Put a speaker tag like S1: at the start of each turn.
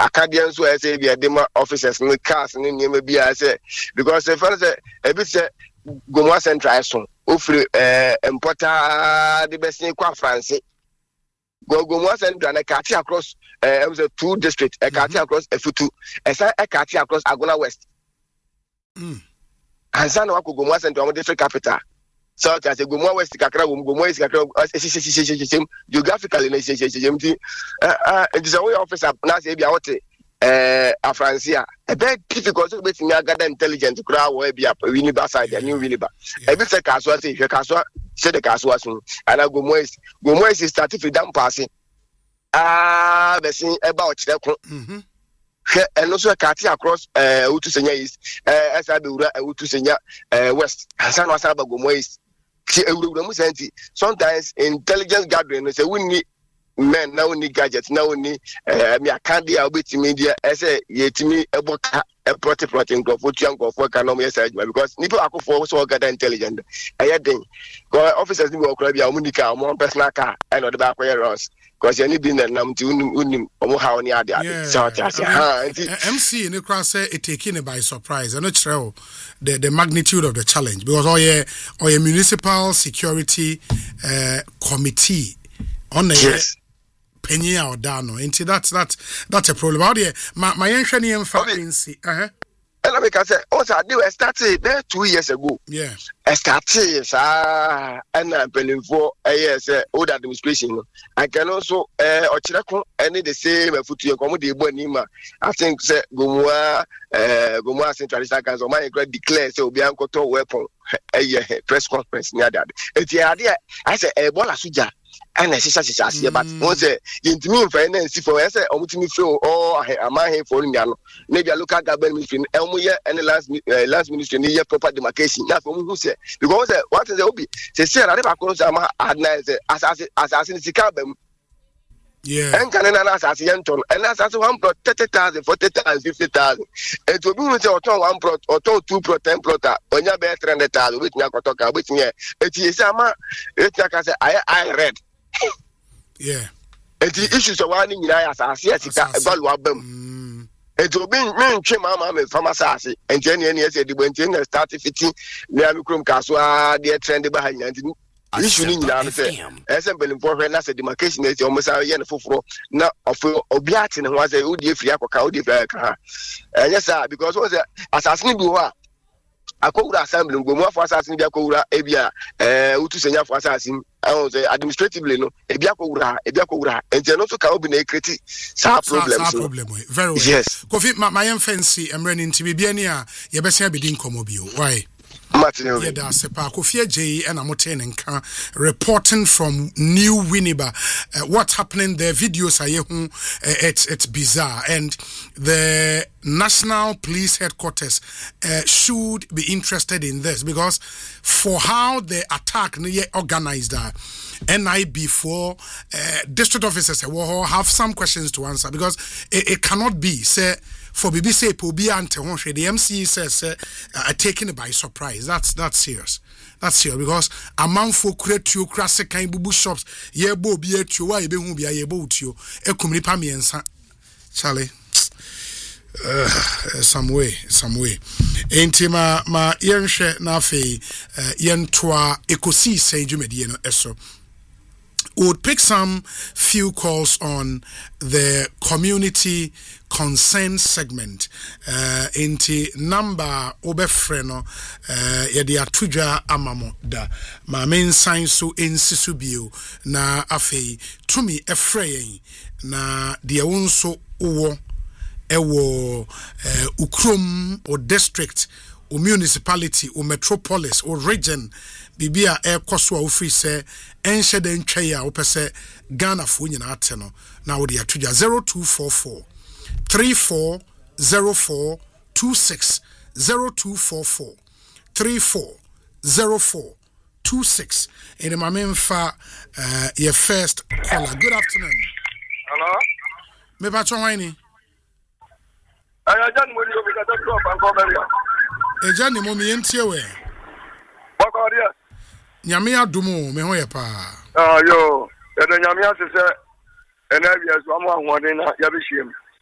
S1: Acadians who say be a demo officers no cars no name be say because the first a bit say Gomwa Central so offer importer the best in kwa France Gomwa Central na kati across it was a 2 district a kati across a futu a kati across Agona West and san wa Gomwa Central district capital so as a Gomwa West kakra Gomwa is kakra geographically na it is a way officer na say be what a Francia a bit difficult to be gather intelligence to crowd where be a Winneba side a new Winneba a bit like Caswa say Caswa said the Caswa soon and I Gomwa is starting to down passing the scene about and also a Kati across Utu Senya East as I do Utu Senya West and San Wasaba Gomwa is sometimes intelligence gathering say we need men now need gadgets now need me candy with media as a yetimi eboka a protein go for economy because people are for so gather intelligent thing officers need work be a more personal car and the back where us because you need na nam ti unim omo ha oni ade
S2: MC in the cross say it taking it by surprise and not the magnitude of the challenge because all your municipal security committee on the
S1: yes.
S2: Penny or Dano. Into that's a problem. Out here, my engineer fancy.
S1: And I can say, also, I started there 2 years ago.
S2: Yeah.
S1: I started, and I'm paying for a year's old administration. I can also, any the same foot to your comedy, Bonima. I think, Gomwa Centralist Council, my great declares, so Bianco to weapon, a press conference near that. It's the idea, I said, Ebola Suja. And I say, but once you finance for us, Omutimi flow or a man for Indiano. Maybe a local government ministry, Elmuya and the last ministry near proper demarcation. That's what who say. Because what is the hobby? They say, I never close my assassin Sicabem.
S2: Yeah.
S1: And can an assassin, and assassin 1 plot 30,000, 40,000, 50,000. It will be with your 1 plot or 2 plot 10 plotter, when you're better 300,000 with Nakotoka, with me. It is I read.
S2: Yeah.
S1: And the issues of one in as I see as value album. It will be me, Mama, Famasasi, and Jenny, and yes, the Wentin started fitting Niamicrum Casua, dear trendy behind issue in the assembly for her as a demarcation is almost a year for now of Obiatin was a Udi Friaco, and yes, sir, because was assassin Dua. A code assembly go more for assassin Biakura, Ebia, Utusenia for assassin. I was administratively no, Ebiakura, and then also can be a critic. Problem.
S2: Very well.
S1: Yes.
S2: Kofi, my fancy, I'm running to be Biania, Yabesia Bidin Comobio. Why?
S1: Martin,
S2: that's a Kofi J and Amoten and reporting from New Winneba. What's happening there? Videos are it's bizarre, and the National Police Headquarters should be interested in this because for how the attack organized NIB for district officers have some questions to answer because it cannot be say. For BBC the MC says taken it by surprise. That's serious. That's serious because among for create you classic kind bubu shops ye bo be at you why be hu be ye bo to you e kumni pa miensa Charlie some way enti ma yenhwe na afei yentoa ekosi say dwumedie no eso would pick some few calls on the community concern segment into number obefreno yedi atudwa amamo da ma men sign so ensisu bio na afei tumi efreyen na de wonso wo ewo ukrom or district or municipality or metropolis or region bibia ekoso a ofri se enhye den twa a opese Ghana fo nyina ateno na wo de atudwa 0244 340426 0244 340426 in my memfa your first caller. Good afternoon.
S3: Hello.
S2: Me ba chonwani.
S3: Jan mo di obi ka to ban ko beria.
S2: Jan mo mi entie we.
S3: Bakaria.
S2: Nyame adumu me ho ye pa.
S3: Yo, e de nyame asese ena bia so am ahoden na ya be hiem.